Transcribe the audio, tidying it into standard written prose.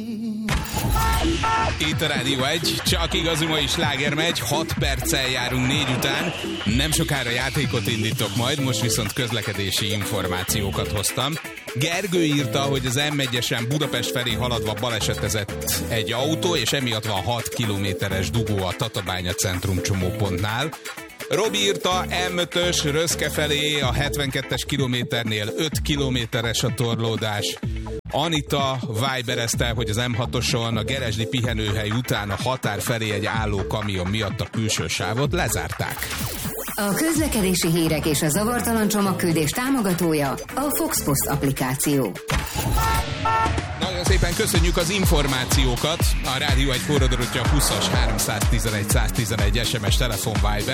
Itt a Rádió 1, csak igazi mai sláger megy, 6 perccel járunk 4 után, nem sokára játékot indítok majd, most viszont közlekedési információkat hoztam. Gergő írta, hogy az M1-esen Budapest felé haladva balesetezett egy autó, és emiatt van 6 kilométeres dugó a Tatabánya centrum csomópontnál. Robi írta, M5-ös Röszke felé a 72-es kilométernél 5 kilométeres a torlódás. Anita viberezte, hogy az M6-oson a Geresdi pihenőhely után a határ felé egy álló kamion miatt a külső sávot lezárták. A közlekedési hírek és a zavartalan csomagküldés támogatója a Foxpost applikáció. Nagyon szépen köszönjük az információkat. A Rádió 1 forradalotja 20-as 311 111 SMS telefon Viber.